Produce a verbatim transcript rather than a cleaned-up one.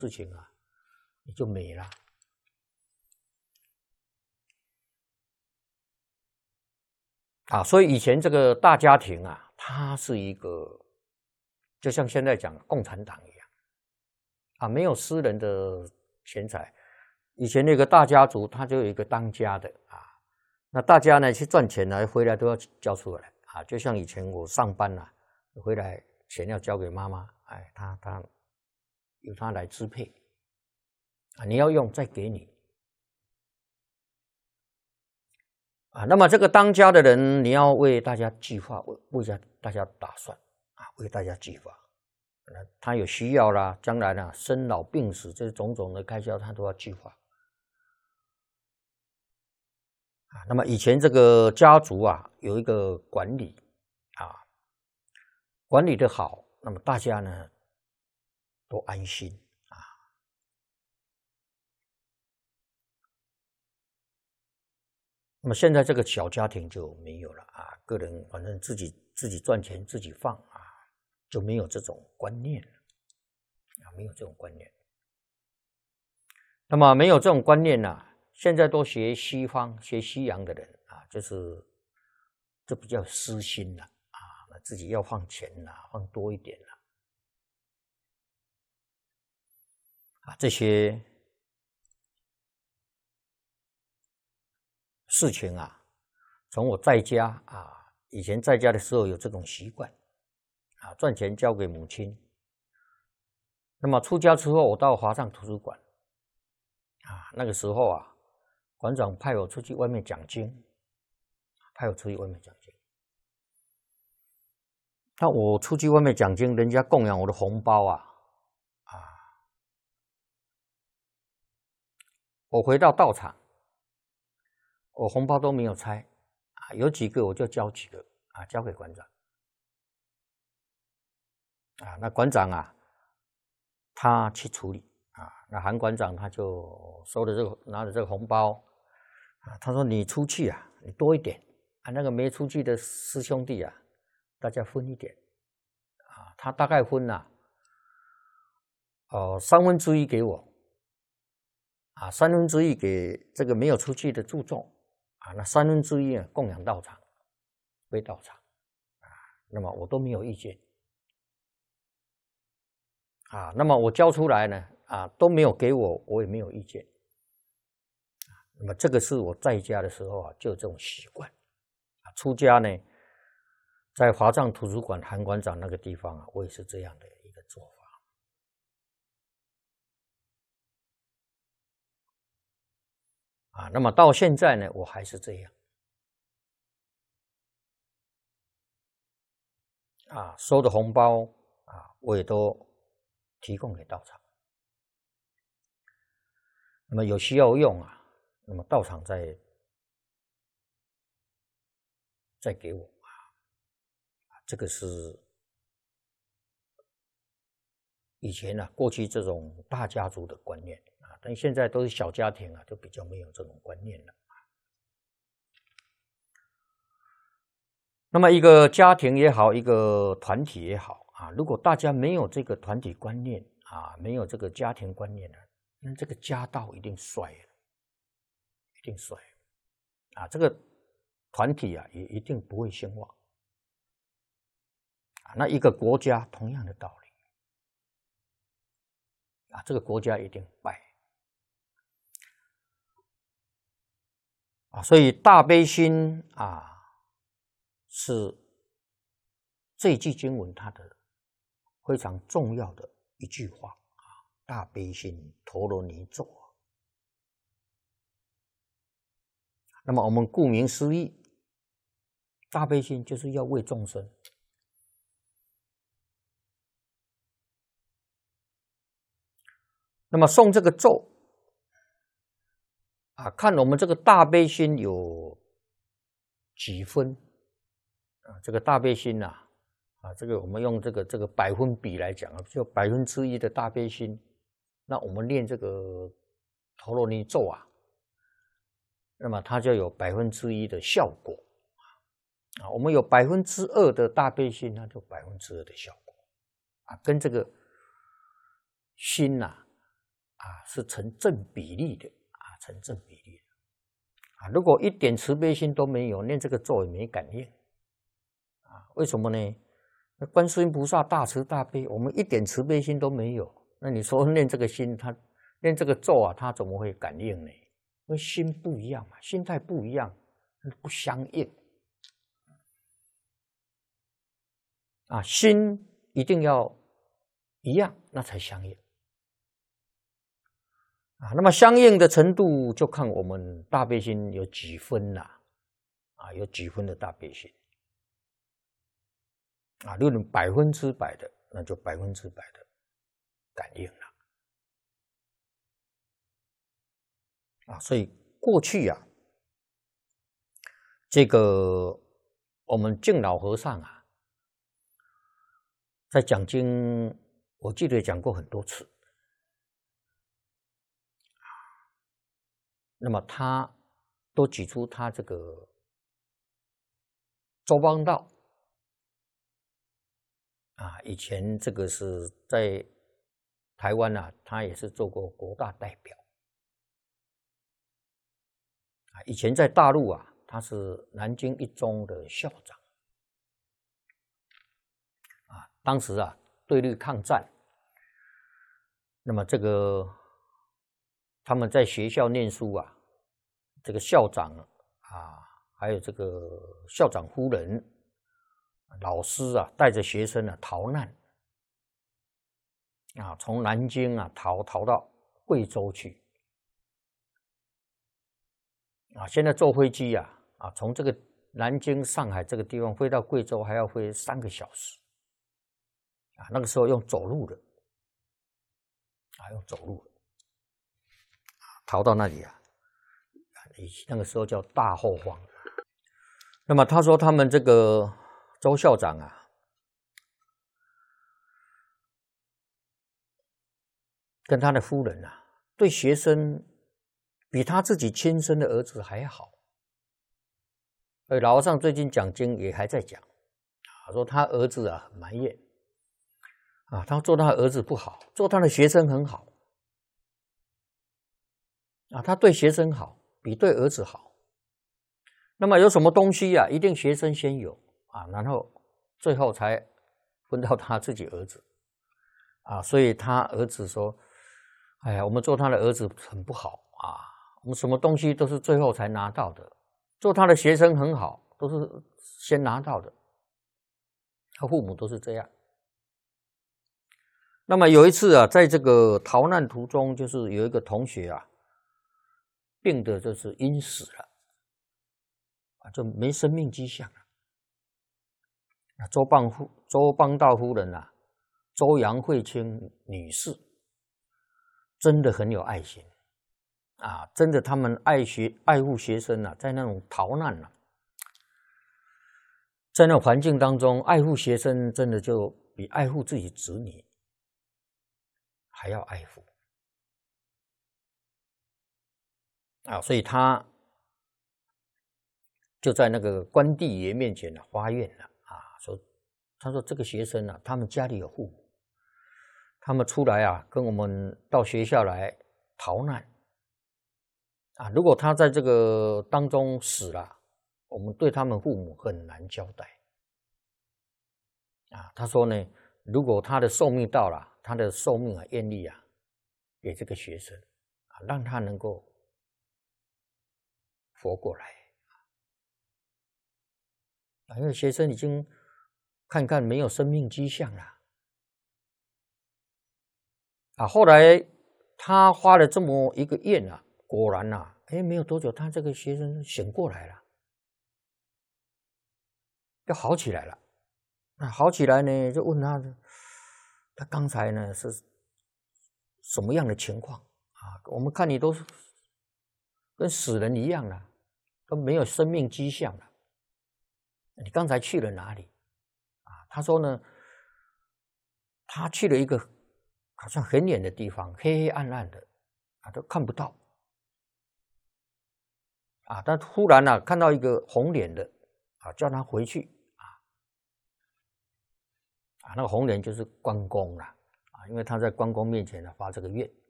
事情啊，你就没了。啊，所以以前这个大家庭啊，它是一个，就像现在讲共产党一样，啊，没有私人的钱财。以前那个大家族，他就有一个当家的啊，那大家呢去赚钱呢，回来都要交出来啊。就像以前我上班啊，回来钱要交给妈妈，哎，他他由他来支配啊，你要用再给你。啊，那么这个当家的人，你要为大家计划，为为大家打算啊，为大家计划。他有需要啦，将来呢，生老病死这种种的开销，他都要计划。啊，那么以前这个家族啊，有一个管理啊，管理的好，那么大家呢都安心啊。那么现在这个小家庭就没有了啊，个人反正自己自己赚钱自己放啊，就没有这种观念了啊，没有这种观念。那么没有这种观念呢、啊，现在都学西方、学西洋的人啊，就是这比较私心了啊，自己要放钱啦，放多一点啦啊，这些事情啊，从我在家啊，以前在家的时候有这种习惯啊，赚钱交给母亲。那么出家之后，我到华藏图书馆啊，那个时候啊，馆长派我出去外面讲经，派我出去外面讲经。那我出去外面讲经，人家供养我的红包啊，啊，我回到道场，我红包都没有拆啊，有几个我就交几个啊，交给馆长啊。那馆长啊，他去处理啊。那韩馆长他就收了这个，拿着这个红包啊，他说你出去啊，你多一点啊，那个没出去的师兄弟啊，大家分一点啊。他大概分啊，哦、呃，三分之一给我啊，三分之一给这个没有出去的注重啊，那三分之一呢供养道场，归道场啊。那么我都没有意见啊。那么我交出来呢啊，都没有给我，我也没有意见。那么这个是我在家的时候啊，就有这种习惯啊。出家呢，在华藏图书馆韩馆长那个地方啊，我也是这样的一个做法。啊，那么到现在呢，我还是这样。啊，收的红包啊，我也都提供给道场。那么有需要用啊，那么道场再再给我啊，这个是以前啊，过去这种大家族的观念啊，但现在都是小家庭啊，就比较没有这种观念了。那么一个家庭也好，一个团体也好啊，如果大家没有这个团体观念啊，没有这个家庭观念呢，那这个家道一定衰了，一定衰啊，这个团体啊也一定不会兴旺啊。那一个国家同样的道理啊，这个国家一定败啊。所以大悲心啊，是这一句经文它的非常重要的一句话啊，大悲心陀罗尼咒。那么我们顾名思义，大悲心就是要为众生。那么诵这个咒啊，看我们这个大悲心有几分啊？这个大悲心呐、啊，啊，这个我们用这个这个百分比来讲啊，就百分之一的大悲心，那我们练这个陀罗尼咒啊，那么它就有百分之一的效果啊。我们有百分之二的大悲心，那就百分之二的效果啊，跟这个心呐、啊、 啊是成正比例的啊，成正比例的啊。如果一点慈悲心都没有，念这个咒也没感应啊。为什么呢？那观世音菩萨大慈大悲，我们一点慈悲心都没有，那你说念这个心，他念这个咒啊，他怎么会感应呢？因为心不一样嘛，心态不一样，不相应啊。心一定要一样，那才相应啊。那么相应的程度，就看我们大悲心有几分啦、啊，啊，有几分的大悲心啊。如果百分之百的，那就百分之百的感应了啊。所以过去啊，这个我们敬老和尚啊，在讲经，我记得讲过很多次。那么他都举出他这个周邦道啊，以前这个是在台湾啊，他也是做过国大代表啊。以前在大陆啊，他是南京一中的校长啊。当时啊，对日抗战，那么这个他们在学校念书啊，这个校长啊，还有这个校长夫人、老师啊，带着学生啊逃难啊，从南京啊逃逃到贵州去啊。现在坐飞机啊啊，从这个南京、上海这个地方飞到贵州还要飞三个小时啊。那个时候用走路的啊，用走路的逃到那里啊。那个时候叫大后方。那么他说他们这个周校长啊，跟他的夫人啊，对学生比他自己亲生的儿子还好。而老和尚最近讲经也还在讲啊，说他儿子啊很埋怨啊，他做他儿子不好，做他的学生很好啊，他对学生好比对儿子好。那么有什么东西啊，一定学生先有啊，然后最后才分到他自己儿子啊。所以他儿子说：“哎呀，我们做他的儿子很不好啊，我们什么东西都是最后才拿到的。做他的学生很好，都是先拿到的。”他父母都是这样。那么有一次啊，在这个逃难途中，就是有一个同学啊，病的就是晕死了啊，就没生命迹象了。周邦夫、周邦道夫人啊，周杨惠清女士，真的很有爱心啊！真的，他们爱学、爱护学生啊，在那种逃难啊，在那种环境当中，爱护学生，真的就比爱护自己子女还要爱护啊！所以他就在那个关帝爷面前啊发愿了啊，说他说这个学生啊，他们家里有父母，他们出来啊，跟我们到学校来逃难啊，如果他在这个当中死了，我们对他们父母很难交代啊。他说呢，如果他的寿命到了，他的寿命啊，愿力啊，给这个学生啊，让他能够活过来啊，因为学生已经看看没有生命迹象了啊。后来他发了这么一个愿啊，果然啊，哎，没有多久，他这个学生醒过来了，就好起来了。那好起来呢，就问他，他刚才呢是什么样的情况啊？我们看你都是跟死人一样了，都没有生命迹象了。你刚才去了哪里？啊，他说呢，他去了一个好像很远的地方，黑黑暗暗的，啊，都看不到。啊，但忽然啊，看到一个红脸的，啊，叫他回去，啊，啊，那个红脸就是关公了，啊，因为他在关公面前呢发这个愿，